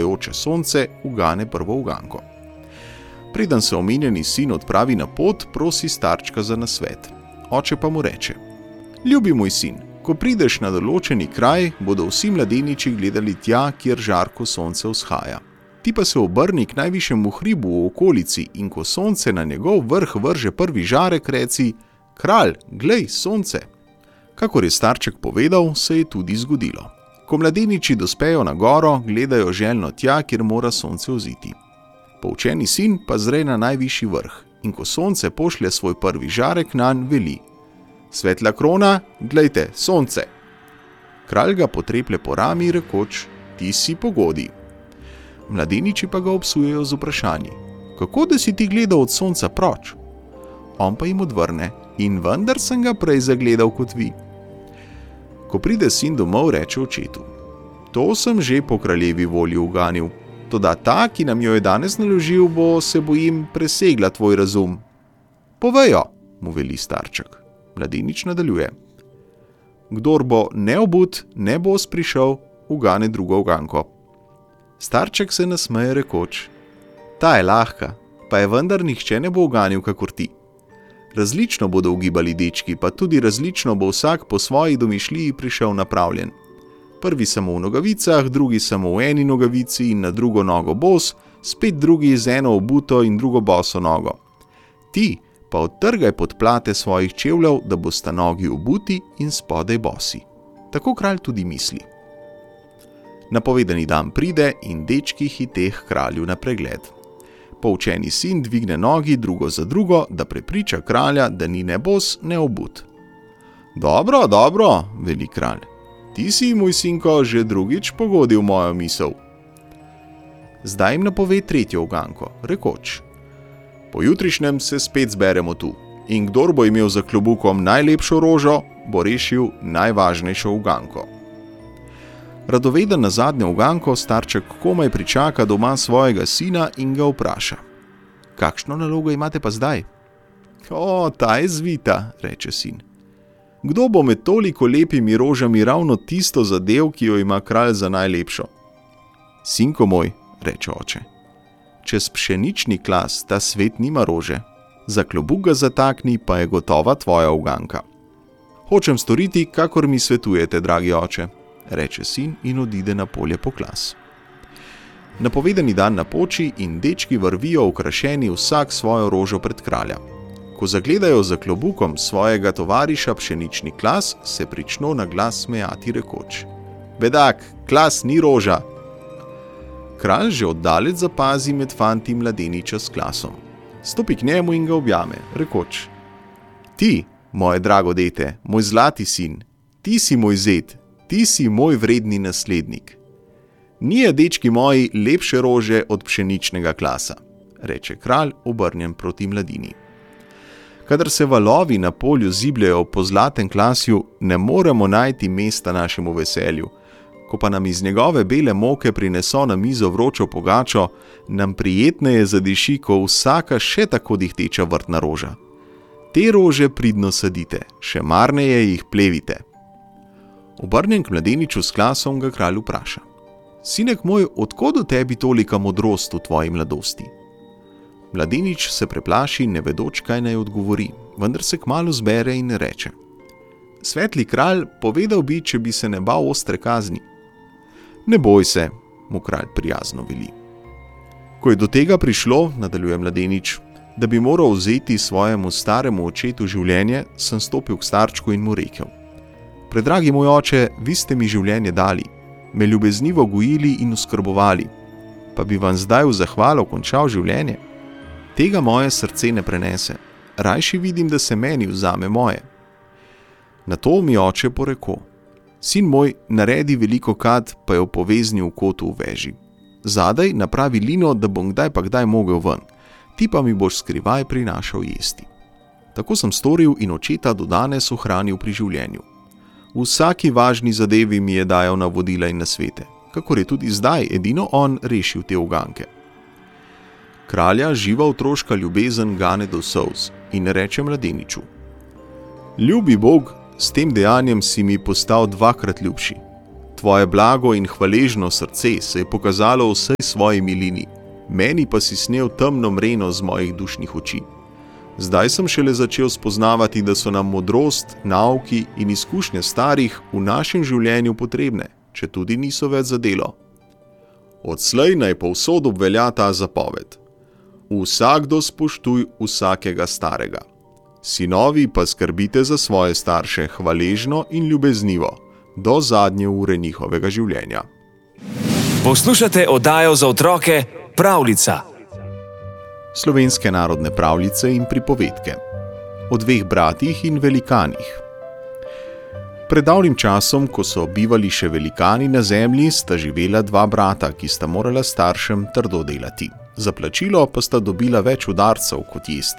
zahajajoče sonce ugane prvo uganko. Preden se omenjeni sin odpravi na pot, prosi starčka za nasvet. Oče pa mu reče: Ljubi moj sin, ko prideš na določeni kraj, bodo vsi mladeniči gledali tja, kjer žarko sonce vzhaja. Ti pa se obrni k najvišjemu hribu v okolici in ko sonce na njegov vrh vrže prvi žarek, reci: Kralj, glej, sonce! Kakor je starček povedal, se je tudi zgodilo. Ko mladeniči dospejo na goro, gledajo željno tja, kjer mora sonce vziti. Poučeni sin pa zre na najvišji vrh in ko sonce pošlje svoj prvi žarek nanj, veli: Svetla krona, glejte, sonce! Kralj ga potreplje po rami, rekoč: Ti si pogodi. Mladeniči pa ga obsujejo z vprašanji: Kako da si ti gledal od sonca proč? On pa jim odvrne: In vendar sem ga prej zagledal kot vi. Ko pride sin domov, reče očetu: To sem že po kraljevi volji uganil. Toda ta, ki nam jo je danes naložil, bo, se bojim, presegla tvoj razum. Povejo, mu veli starček. Mladenič nadaljuje: Kdor bo neobut, ne bo sprišel, ugane drugo uganko. Starček se nasmeje, rekoč: Ta je lahka, pa je vendar nihče ne bo uganil kakor ti. Različno bodo ugibali dečki, pa tudi različno bo vsak po svoji domišljiji prišel napravljen. Prvi samo v nogavicah, drugi samo v eni nogavici in na drugo nogo bos, spet drugi z eno obuto in drugo boso nogo. Ti pa odtrgaj podplate svojih čevljev, da bosta nogi obuti in spodaj bosi. Tako kralj tudi misli. Napovedani dan pride in dečki hiteh kralju na pregled. Poučeni sin dvigne nogi drugo za drugo, da prepriča kralja, da ni ne bos, ne obut. Dobro, dobro, veli kralj. Ti si, moj sinko, že drugič pogodil mojo misel. Zdaj jim napove tretjo uganko, rekoč: Pojutrišnjem se spet zberemo tu in kdor bo imel za klobukom najlepšo rožo, bo rešil najvažnejšo uganko. Radoveden na zadnjo uganko, starček komaj pričaka doma svojega sina in ga vpraša: Kakšno nalogo imate pa zdaj? O, ta je zvita, reče sin. Kdo bo med toliko lepimi rožami ravno tisto zadev, ki jo ima kralj za najlepšo? Sinko moj, reče oče, čez pšenični klas ta svet nima rože, za klobuk ga zatakni, pa je gotova tvoja uganka. Hočem storiti, kakor mi svetujete, dragi oče, reče sin in odide na polje po klas. Napovedani dan napoči in dečki vrvijo okrašeni vsak svojo rožo pred kralja. Ko zagledajo za klobukom svojega tovariša pšenični klas, se prično na glas smejati, rekoč: Bedak, klas ni roža. Kralj že oddaleč zapazi med fanti mladeniča s klasom. Stopi k njemu in ga objame, rekoč: Ti, moje drago dete, moj zlati sin, ti si moj zet, ti si moj vredni naslednik. Nije, dečki moji, lepše rože od pšeničnega klasa, reče kralj, obrnjen proti mladini. Kadar se valovi na polju zibljajo po zlatem klasju, ne moremo najti mesta našemu veselju. Ko pa nam iz njegove bele moke prineso na mizo vročo pogačo, nam prijetneje zadiši, ko vsaka še tako dihteča vrtna roža. Te rože pridno sadite, še marneje jih plevite. Obrnjen k mladeniču s klasom ga kralj vpraša: Sinek moj, odkod v tebi tolika modrost v tvoji mladosti? Mladenič se preplaši, ne vedoč, kaj naj odgovori, vendar se kmalu zbere in reče: Svetli kralj, povedal bi, če bi se ne bal ostre kazni. Ne boj se, mu kralj prijazno veli. Ko je do tega prišlo, nadaljuje mladenič, da bi moral vzeti svojemu staremu očetu življenje, sem stopil k starčku in mu rekel: Predragi moj oče, vi ste mi življenje dali, me ljubeznivo gojili in oskrbovali, pa bi vam zdaj v zahvalo končal življenje? Tega moje srce ne prenese, rajši vidim, da se meni vzame moje. Na to mi oče poreko: Sin moj, naredi veliko kad, pa jo povezni v kotu v veži. Zadaj napravi lino, da bom kdaj pa kdaj mogel ven, ti pa mi boš skrivaj prinašal jesti. Tako sem storil in očeta do danes ohranil pri življenju. V vsaki važni zadevi mi je dajal navodila in nasvete, kakor je tudi zdaj edino on rešil te uganke. Kralja živa otroška ljubezen gane do solz in reče mladeniču: Ljubi Bog, s tem dejanjem si mi postal dvakrat ljubši. Tvoje blago in hvaležno srce se je pokazalo v vsej svoji milini, meni pa si snel temno mreno z mojih dušnih oči. Zdaj sem šele začel spoznavati, da so nam modrost, nauki in izkušnje starih v našem življenju potrebne, če tudi niso več za delo. Odslej naj povsod obvelja ta zapoved. Vsakdo spoštuj vsakega starega. Sinovi pa skrbite za svoje starše hvaležno in ljubeznivo, do zadnje ure njihovega življenja. Poslušate oddajo za otroke Pravljica. Slovenske narodne pravljice in pripovedke. O dveh bratih in velikanih. Pred davnim časom, ko so bivali še velikani na zemlji, sta živela dva brata, ki sta morala staršem trdo delati. Za plačilo pa sta dobila več udarcev kot jesti.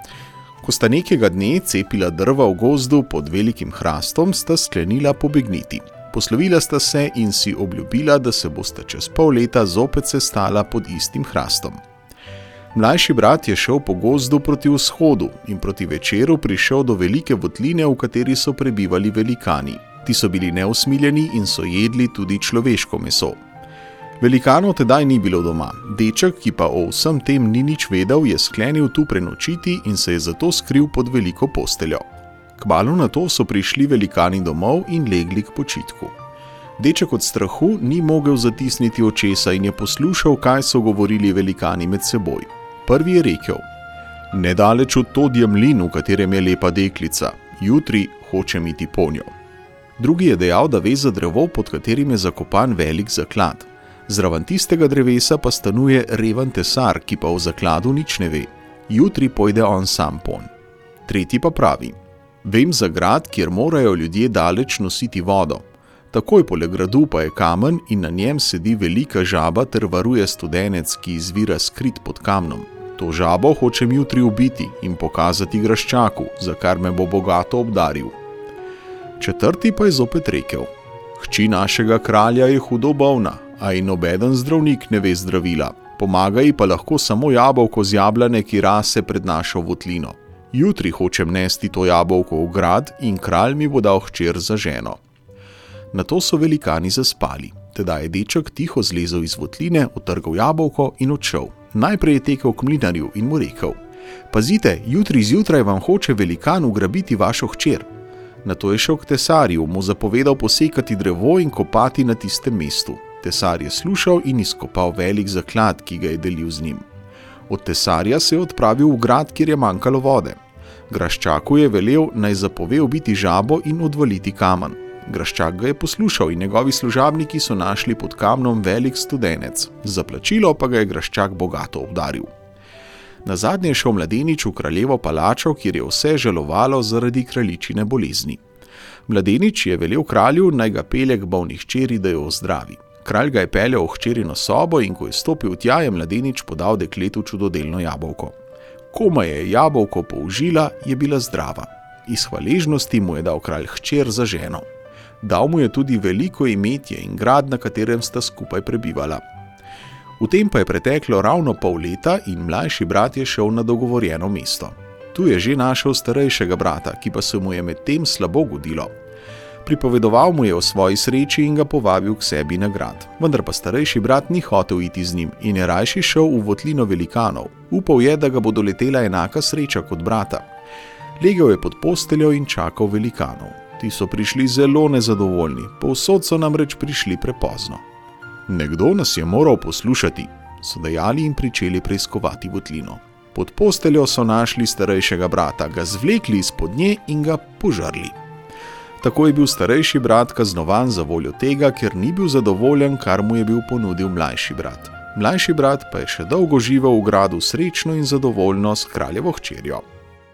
Ko sta nekega dne cepila drva v gozdu pod velikim hrastom, sta sklenila pobegniti. Poslovila sta se in si obljubila, da se bosta čez pol leta zopet sestala pod istim hrastom. Mlajši brat je šel po gozdu proti vzhodu in proti večeru prišel do velike votline, v kateri so prebivali velikani. Ti so bili neusmiljeni in so jedli tudi človeško meso. Velikanov tedaj ni bilo doma. Deček, ki pa o vsem tem ni nič vedel, je sklenil tu prenočiti in se je zato skril pod veliko posteljo. Kmalu nato so prišli velikani domov in legli k počitku. Deček od strahu ni mogel zatisniti očesa in je poslušal, kaj so govorili velikani med seboj. Prvi je rekel: "Nedaleč od tod je mlin, v katerem je lepa deklica. Jutri hočem iti ponjo." Drugi je dejal, da ve za drevo, pod katerim je zakopan velik zaklad. Zraven tistega drevesa pa stanuje reven tesar, ki pa o zakladu nič ne ve. Jutri pojde on sam ponj. Tretji pa pravi: "Vem za grad, kjer morajo ljudje daleč nositi vodo. Takoj poleg gradu pa je kamen in na njem sedi velika žaba ter varuje studenec, ki izvira skrit pod kamnom. To žabo hočem jutri ubiti in pokazati graščaku, za kar me bo bogato obdaril." Četrti pa je zopet rekel: "Hči našega kralja je hudo bolna, a in nobeden zdravnik ne ve zdravila. Pomaga ji pa lahko samo jabolko z jablane, ki rase pred našo votlino. Jutri hočem nesti to jabolko v grad in kralj mi bo dal hčer za ženo." Nato so velikani zaspali. Tedaj je deček tiho zlezel iz votline, utrgal jabolko in odšel. Najprej je tekel k mlinarju in mu rekel: "Pazite, jutri zjutraj vam hoče velikan ugrabiti vašo hčer." Nato je šel k tesarju, mu zapovedal posekati drevo in kopati na tistem mestu. Tesar je slušal in izkopal velik zaklad, ki ga je delil z njim. Od tesarja se je odpravil v grad, kjer je manjkalo vode. Graščaku je velel, naj zapove ubiti žabo in odvaliti kamen. Graščak ga je poslušal in njegovi služabniki so našli pod kamnom velik studenec. Za plačilo pa ga je graščak bogato obdaril. Nazadnje je šel mladenič v kraljevo palačo, kjer je vse žalovalo zaradi kraljičine bolezni. Mladenič je velel kralju, naj ga pelje k bolni hčeri, da jo ozdravi. Kralj ga je peljal v hčerino sobo in ko je stopil tja, je mladenič podal dekletu čudodelno jabolko. Komaj je jabolko použila, je bila zdrava. Iz hvaležnosti mu je dal kralj hčer za ženo. Dal mu je tudi veliko imetje in grad, na katerem sta skupaj prebivala. V tem pa je preteklo ravno pol leta in mlajši brat je šel na dogovorjeno mesto. Tu je že našel starejšega brata, ki pa se mu je med tem slabo godilo. Pripovedoval mu je o svoji sreči in ga povabil k sebi na grad. Vendar pa starejši brat ni hotel iti z njim in je rajši šel v votlino velikanov. Upal je, da ga bo doletela enaka sreča kot brata. Legel je pod posteljo in čakal velikanov. Ti so prišli zelo nezadovoljni, povsod so namreč prišli prepozno. "Nekdo nas je moral poslušati," so dejali in pričeli preiskovati votlino. Pod posteljo so našli starejšega brata, ga zvlekli izpod nje in ga požrli. Tako je bil starejši brat kaznovan za voljo tega, ker ni bil zadovoljen, kar mu je bil ponudil mlajši brat. Mlajši brat pa je še dolgo živel v gradu srečno in zadovoljno s kraljevo hčerjo.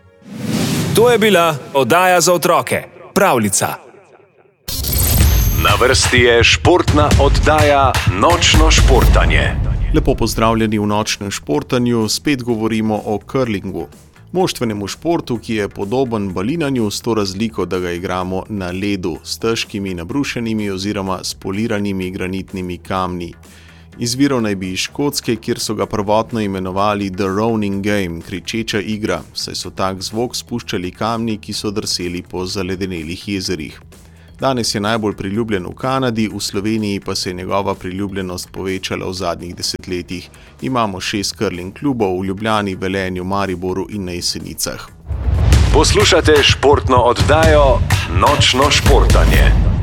To je bila oddaja za otroke Pravljica. Na vrsti je športna oddaja Nočno športanje. Lepo pozdravljeni v Nočnem športanju, spet govorimo o curlingu. Moštvenemu športu, ki je podoben balinanju, s to razliko, da ga igramo na ledu s težkimi nabrušenimi oziroma spoliranimi granitnimi kamni. Izviral naj bi iz Škotske, kjer so ga prvotno imenovali The Roaring Game, kričeča igra, saj so tak zvok spuščali kamni, ki so drseli po zaledenelih jezerih. Danes je najbolj priljubljen v Kanadi, v Sloveniji pa se je njegova priljubljenost povečala v zadnjih desetletjih. Imamo 6 curling klubov v Ljubljani, Velenju, Mariboru in na Jesenicah. Poslušate športno oddajo Nočno športanje.